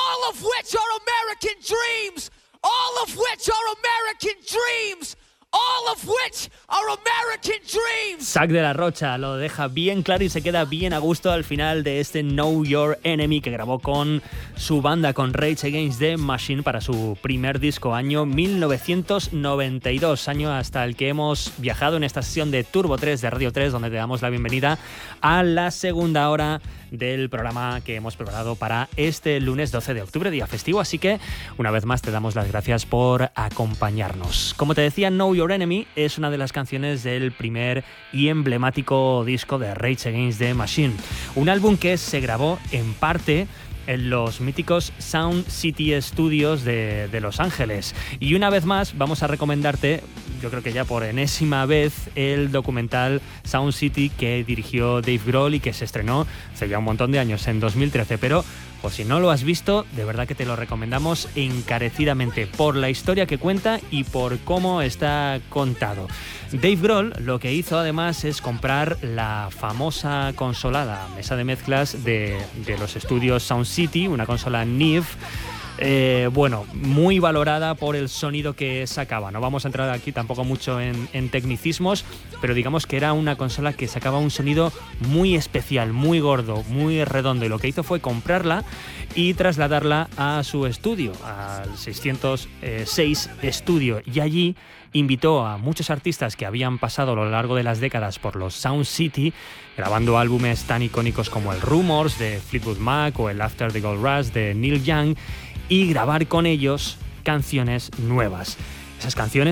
all of which are American dreams, all of which are American dreams. All of which are American dreams. Zack de la Rocha lo deja bien claro y se queda bien a gusto al final de este Know Your Enemy que grabó con su banda, con Rage Against the Machine, para su primer disco, año 1992, año hasta el que hemos viajado en esta sesión de Turbo 3 de Radio 3, donde te damos la bienvenida a la segunda hora del programa que hemos preparado para este lunes 12 de octubre, día festivo. Así que una vez más te damos las gracias por acompañarnos. Como te decía, Know Your Enemy es una de las canciones del primer y emblemático disco de Rage Against the Machine, un álbum que se grabó en parte en los míticos Sound City Studios de Los Ángeles. Y una vez más vamos a recomendarte, yo creo que ya por enésima vez, el documental Sound City que dirigió Dave Grohl y que se estrenó hace ya un montón de años, en 2013, pero por si no lo has visto, de verdad que te lo recomendamos encarecidamente por la historia que cuenta y por cómo está contado. Dave Grohl lo que hizo además es comprar la famosa consola, la mesa de mezclas de los estudios Sound City, una consola Neve, muy valorada por el sonido que sacaba. No vamos a entrar aquí tampoco mucho en tecnicismos, pero digamos que era una consola que sacaba un sonido muy especial, muy gordo, muy redondo, y lo que hizo fue comprarla y trasladarla a su estudio, al 606 Estudio, y allí invitó a muchos artistas que habían pasado a lo largo de las décadas por los Sound City, grabando álbumes tan icónicos como el Rumors de Fleetwood Mac o el After the Gold Rush de Neil Young, y grabar con ellos canciones nuevas. Esas canciones